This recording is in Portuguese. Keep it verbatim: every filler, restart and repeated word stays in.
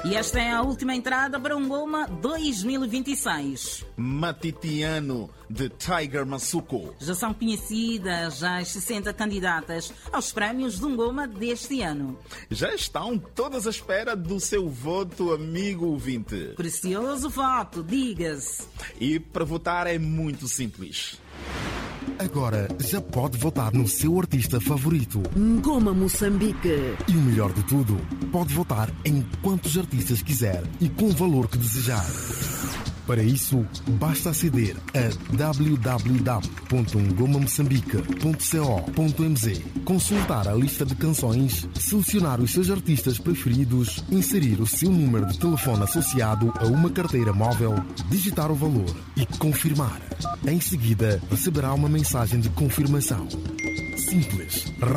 E esta é a última entrada para um Ngoma dois mil e vinte e seis. Matitiano, de Tiger Masuko. Já são conhecidas as sessenta candidatas aos prémios do Ngoma deste ano. Já estão todas à espera do seu voto, amigo ouvinte. Precioso voto, diga-se. E para votar é muito simples. Agora já pode votar no seu artista favorito. Ngoma Moçambique. E o melhor de tudo, pode votar em quantos artistas quiser e com o valor que desejar. Para isso, basta aceder a w w w ponto ngoma moçambique ponto co ponto m z, consultar a lista de canções, selecionar os seus artistas preferidos, inserir o seu número de telefone associado a uma carteira móvel, digitar o valor e confirmar. Em seguida, receberá uma mensagem de confirmação. Simples,